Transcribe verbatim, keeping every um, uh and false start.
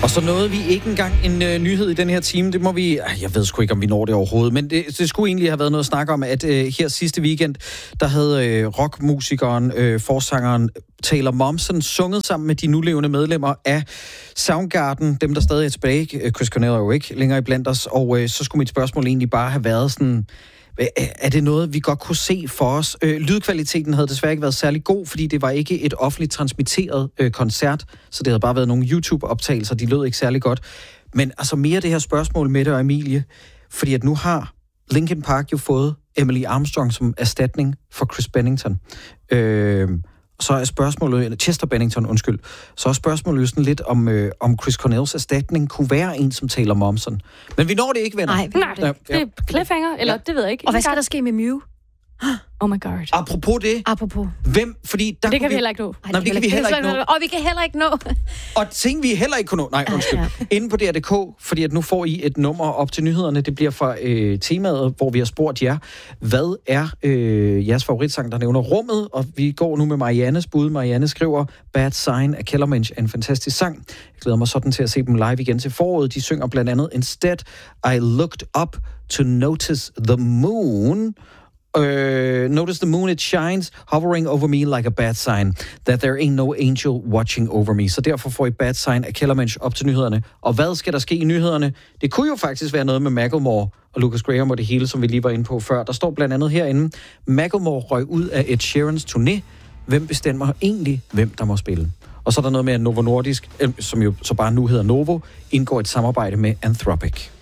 Og så nåede vi ikke engang en øh, nyhed i den her time. Det må vi... Jeg ved sgu ikke, om vi når det overhovedet, men det, det skulle egentlig have været noget at snakke om, at øh, her sidste weekend, der havde øh, rockmusikeren, øh, forsangeren Taylor Momsen sunget sammen med de nulevende medlemmer af Soundgarden, dem der stadig er tilbage. Chris Cornell er jo ikke længere iblandt os, og øh, så skulle mit spørgsmål egentlig bare have været sådan... Er det noget, vi godt kunne se for os? Øh, lydkvaliteten havde desværre ikke været særlig god, fordi det var ikke et offentligt transmitteret øh, koncert, så det havde bare været nogle YouTube-optagelser, de lød ikke særlig godt. Men altså mere det her spørgsmål, Mette og Emilie, fordi at nu har Linkin Park jo fået Emily Armstrong som erstatning for Chris Bennington. Øh, så er spørgsmålet, Chester Bennington, undskyld, så er spørgsmålet jo sådan lidt, om, øh, om Chris Cornells erstatning kunne være en som Taylor Momsen. Men vi når det ikke, venner. Nej, vi Nej, det, det er cliffhanger, eller ja. Det ved jeg ikke. Og hvad skal der ske med Mew? Oh my god. Apropos det. Apropos. Hvem? Fordi der det kan vi vi heller ikke nå. Nej, det kan vi heller ikke nå. Og vi kan heller ikke nå. Og ting, vi heller ikke kunne nå. Nej, undskyld. Ja, ja. Inde på D R punktum D K, fordi at nu får I et nummer op til nyhederne. Det bliver fra øh, temaet, hvor vi har spurgt jer, hvad er øh, jeres favoritsang, der nævner rummet? Og vi går nu med Mariannes bud. Marianne skriver, Bad Sign af Kellermensch er en fantastisk sang. Jeg glæder mig sådan til at se dem live igen til foråret. De synger blandt andet Instead, I looked up to notice the moon. Uh, notice the moon, it shines, hovering over me like a bad sign, that there ain't no angel watching over me. Så derfor får I Bad Sign af Kellermensch op til nyhederne. Og hvad skal der ske i nyhederne? Det kunne jo faktisk være noget med Macklemore og Lucas Graham og det hele, som vi lige var inde på før. Der står blandt andet herinde, Macklemore røg ud af Ed Sheerans turné. Hvem bestemmer egentlig, hvem der må spille? Og så er der noget med, at Novo Nordisk, som jo så bare nu hedder Novo, indgår et samarbejde med Anthropic.